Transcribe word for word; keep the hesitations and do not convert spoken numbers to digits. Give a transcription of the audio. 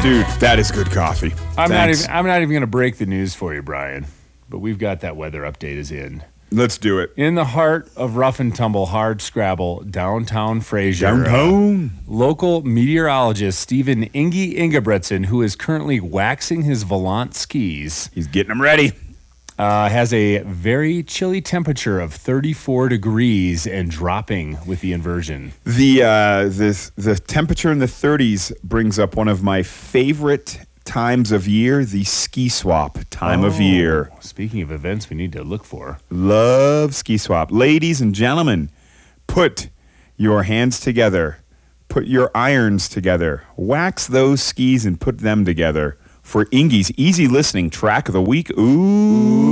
Dude, that is good coffee. I'm not Thanks. even. I'm not even going to break the news for you, Brian. But we've got that weather update is in. Let's do it. In the heart of rough and tumble hard scrabble, downtown Fraser. Downtown. Uh, local meteorologist Stephen Inge Ingebretson, who is currently waxing his Volant skis, He's getting them ready. uh, has a very chilly temperature of thirty-four degrees and dropping with the inversion. The uh, the the temperature in the thirties brings up one of my favorite times of year, the ski swap time of Oh, year. Speaking of events we need to look for. Love ski swap. Ladies and gentlemen, put your hands together. Put your irons together. Wax those skis and put them together for Ingy's easy listening track of the week. Ooh.